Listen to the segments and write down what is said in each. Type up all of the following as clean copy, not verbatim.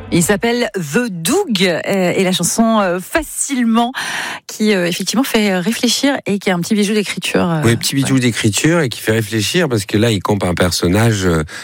Il s'appelle The Doug et la chanson Facilement qui effectivement fait réfléchir et qui est un petit bijou d'écriture. Oui, petit bijou d'écriture et qui fait réfléchir parce que là il campe un personnage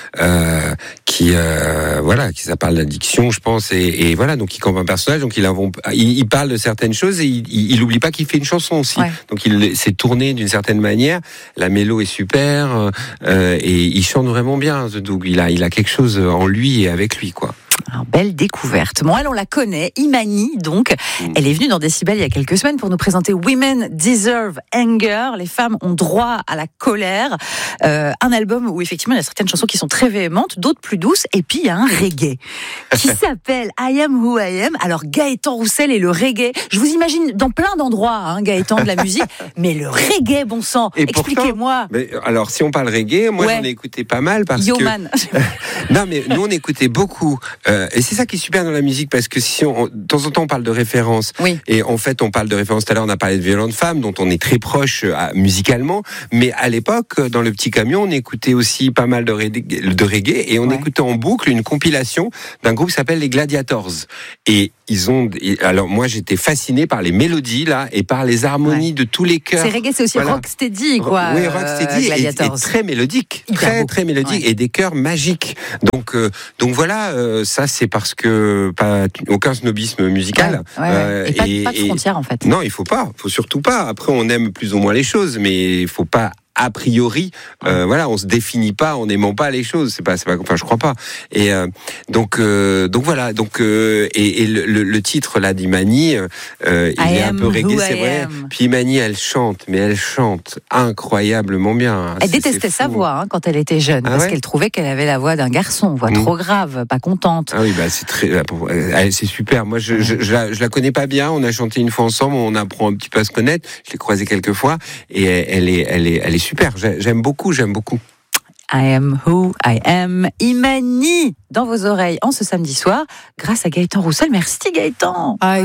qui ça parle d'addiction, je pense, et voilà, donc il campe un personnage, donc il parle de certaines choses et il oublie pas qu'il fait une chanson aussi. Ouais. Donc il s'est tourné d'une certaine manière. La mélo est super et il chante vraiment bien, The Doug. Il a quelque chose en lui et avec lui, quoi. Alors, belle découverte. Bon, elle, on la connaît, Imani, donc. Elle est venue dans Décibel il y a quelques semaines pour nous présenter Women Deserve Anger. Les femmes ont droit à la colère. Un album où, effectivement, il y a certaines chansons qui sont très véhémentes, d'autres plus douces. Et puis, il y a un reggae qui s'appelle I Am Who I Am. Alors, Gaëtan Roussel et le reggae. Je vous imagine dans plein d'endroits, Gaëtan, de la musique. Mais le reggae, bon sang. Et expliquez-moi. Alors, si on parle reggae, moi, j'en ai écouté pas mal parce Yo-man. Non, mais nous, on écoutait beaucoup. Et c'est ça qui est super dans la musique, parce que de temps en temps on parle de références, oui. Et en fait on parle de références. Tout à l'heure on a parlé de Violente Femme, dont on est très proche musicalement, mais à l'époque dans le petit camion on écoutait aussi pas mal de reggae et on écoutait en boucle une compilation d'un groupe qui s'appelle les Gladiators. Et alors moi j'étais fasciné par les mélodies là et par les harmonies de tous les chœurs. C'est reggae, c'est aussi rocksteady, quoi. Oui, rocksteady et très mélodique, très mélodique, et des chœurs magiques. Donc voilà, ça c'est parce que aucun snobisme musical. Et pas de frontières en fait. Non, il faut surtout pas. Après on aime plus ou moins les choses, mais il faut pas a priori, on se définit pas en n'aimant pas les choses. C'est pas, enfin, je crois pas. Et donc voilà. Et le titre là d'Imani, il est un peu reggae, c'est vrai. Puis Imani, elle chante incroyablement bien. Elle détestait sa voix quand elle était jeune, parce qu'elle trouvait qu'elle avait la voix d'un garçon, voix trop grave, pas contente. Ah oui, c'est super. Moi, je la connais pas bien. On a chanté une fois ensemble, on apprend un petit peu à se connaître. Je l'ai croisée quelques fois, et elle est super, j'aime beaucoup. I Am Who I Am, Imani, dans vos oreilles en ce samedi soir, grâce à Gaëtan Roussel. Merci Gaëtan.